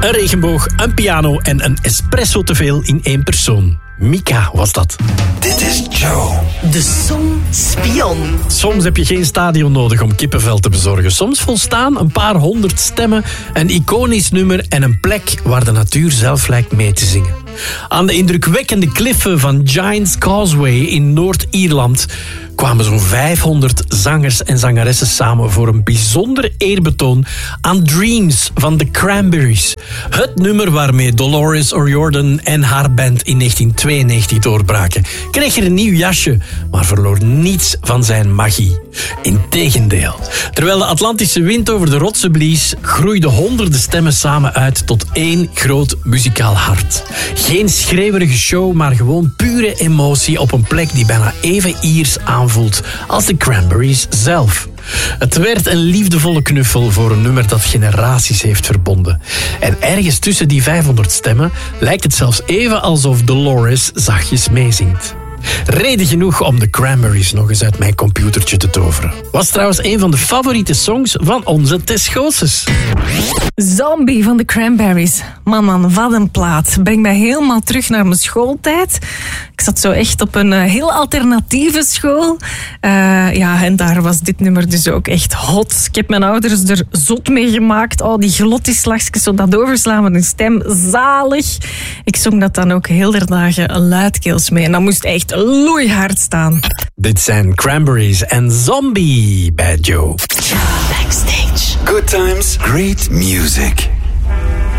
een regenboog, een piano en een espresso te veel in één persoon. Mika was dat. Dit is Joe. De Somspion. Soms heb je geen stadion nodig om kippenvel te bezorgen. Soms volstaan een paar 100 stemmen, een iconisch nummer en een plek waar de natuur zelf lijkt mee te zingen. Aan de indrukwekkende kliffen van Giant's Causeway in Noord-Ierland kwamen zo'n 500 zangers en zangeressen samen voor een bijzonder eerbetoon aan Dreams van The Cranberries. Het nummer waarmee Dolores O'Riordan en haar band in 1992 doorbraken. Kreeg er een nieuw jasje, maar verloor niets van zijn magie. Integendeel. Terwijl de Atlantische wind over de rotsen blies, groeiden honderden stemmen samen uit tot één groot muzikaal hart. Geen schreeuwerige show, maar gewoon pure emotie op een plek die bijna even Iers aanvoelt als de Cranberries zelf. Het werd een liefdevolle knuffel voor een nummer dat generaties heeft verbonden. En ergens tussen die 500 stemmen lijkt het zelfs even alsof Dolores zachtjes meezingt. Reden genoeg om de Cranberries nog eens uit mijn computertje te toveren. Was trouwens een van de favoriete songs van onze Tess Goossens. Zombie van de Cranberries. Man, wat een plaat. Brengt mij helemaal terug naar mijn schooltijd. Ik zat zo echt op een heel alternatieve school. En daar was dit nummer dus ook echt hot. Ik heb mijn ouders er zot mee gemaakt. Oh, die glottislagjes, zo dat overslaan met een stem. Zalig. Ik zong dat dan ook heel de dagen luidkeels mee. En dat moest echt loeihard staan. Dit zijn Cranberries en Zombie bij Joe. Backstage. Good times, great music.